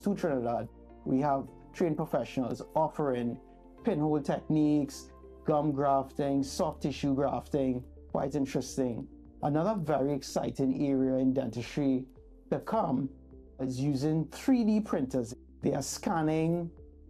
to Trinidad, we have trained professionals offering pinhole techniques, gum grafting, soft tissue grafting. Quite interesting. Another very exciting area in dentistry to come is using 3D printers. They are scanning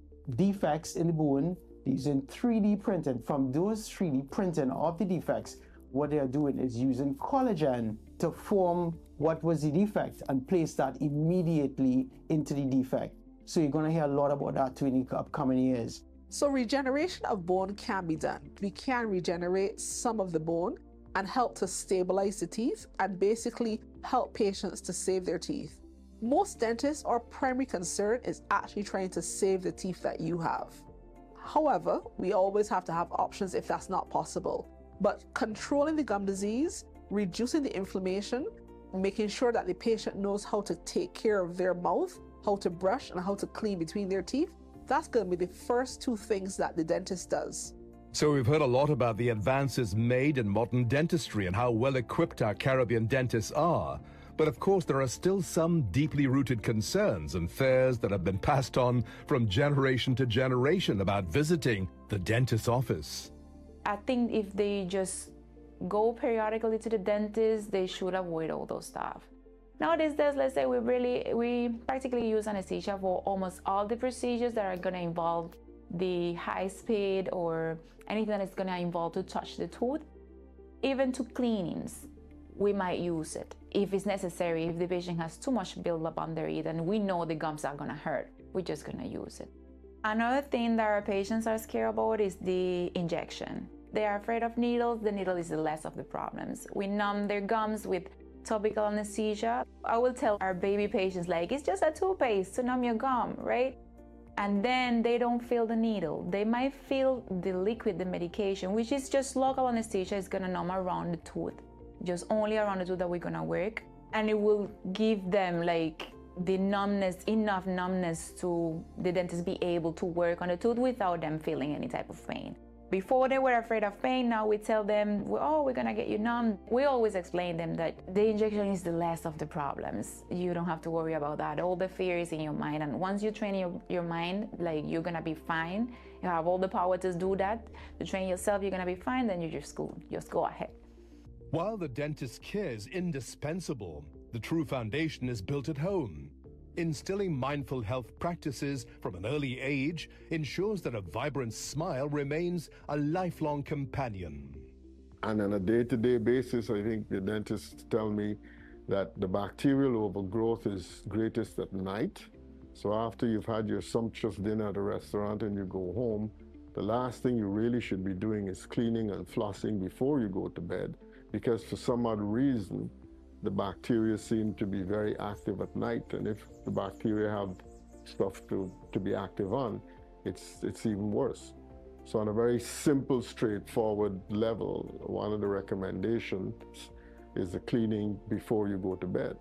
defects in the bone using 3D printing. From those 3D printing of the defects, what they are doing is using collagen to form what was the defect and place that immediately into the defect. So you're going to hear a lot about that too in the upcoming years. So regeneration of bone can be done. We can regenerate some of the bone and help to stabilize the teeth and basically help patients to save their teeth. Most dentists, our primary concern is actually trying to save the teeth that you have. However, we always have to have options if that's not possible. But controlling the gum disease, reducing the inflammation, making sure that the patient knows how to take care of their mouth, how to brush and how to clean between their teeth, that's going to be the first two things that the dentist does. So we've heard a lot about the advances made in modern dentistry and how well equipped our Caribbean dentists are. But of course, there are still some deeply rooted concerns and fears that have been passed on from generation to generation about visiting the dentist's office. I think if they just go periodically to the dentist, they should avoid all those stuff. Nowadays, let's say we practically use anesthesia for almost all the procedures that are going to involve the high speed or anything that is going to involve to touch the tooth. Even to cleanings, we might use it if it's necessary. If the patient has too much buildup under it and we know the gums are going to hurt, we're just going to use it. Another thing that our patients are scared about is the injection. They are afraid of needles. The needle is the less of the problems. We numb their gums with topical anesthesia. I will tell our baby patients, like, it's just a toothpaste to numb your gum, right? And then they don't feel the needle. They might feel the liquid, the medication, which is just local anesthesia. Is gonna numb around the tooth, just only around the tooth that we're gonna work. And it will give them like the numbness, enough numbness to the dentist be able to work on the tooth without them feeling any type of pain. Before they were afraid of pain, now we tell them, oh, we're gonna get you numb. We always explain them that the injection is the less of the problems. You don't have to worry about that. All the fear is in your mind. And once you train your mind, like you're gonna be fine. You have all the power to do that. To train yourself, you're gonna be fine, then you're just cool. Just go ahead. While the dentist's care is indispensable, the true foundation is built at home. Instilling mindful health practices from an early age ensures that a vibrant smile remains a lifelong companion. And on a day-to-day basis, I think the dentists tell me that the bacterial overgrowth is greatest at night. So after you've had your sumptuous dinner at a restaurant and you go home, the last thing you really should be doing is cleaning and flossing before you go to bed, because for some odd reason, the bacteria seem to be very active at night, and if the bacteria have stuff to be active on, it's even worse. So on a very simple, straightforward level, one of the recommendations is the cleaning before you go to bed,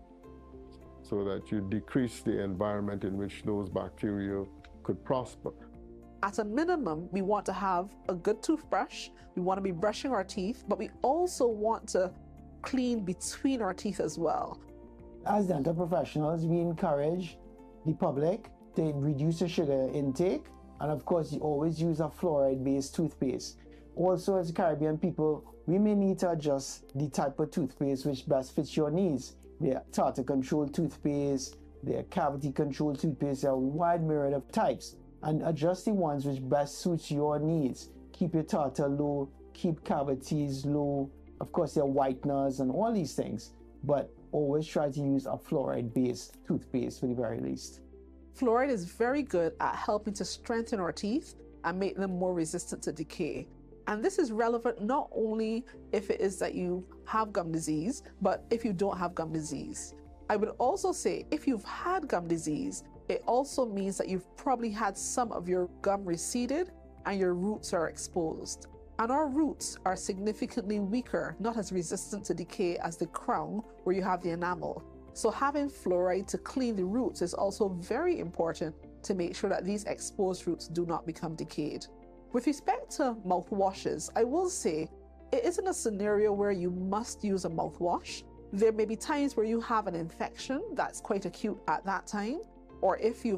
so that you decrease the environment in which those bacteria could prosper. At a minimum, we want to have a good toothbrush. We want to be brushing our teeth, but we also want to clean between our teeth as well. As dental professionals, we encourage the public to reduce the sugar intake, and of course, you always use a fluoride-based toothpaste. Also, as Caribbean people, we may need to adjust the type of toothpaste which best fits your needs. There are tartar-controlled toothpaste, there are cavity-controlled toothpaste, there are a wide myriad of types, and adjust the ones which best suits your needs. Keep your tartar low, keep cavities low. Of course, there are whiteners and all these things, but always try to use a fluoride-based toothpaste for the very least. Fluoride is very good at helping to strengthen our teeth and make them more resistant to decay. And this is relevant not only if it is that you have gum disease, but if you don't have gum disease. I would also say if you've had gum disease, it also means that you've probably had some of your gum receded and your roots are exposed. And our roots are significantly weaker, not as resistant to decay as the crown where you have the enamel. So having fluoride to clean the roots is also very important to make sure that these exposed roots do not become decayed. With respect to mouthwashes, I will say it isn't a scenario where you must use a mouthwash. There may be times where you have an infection that's quite acute at that time, or if you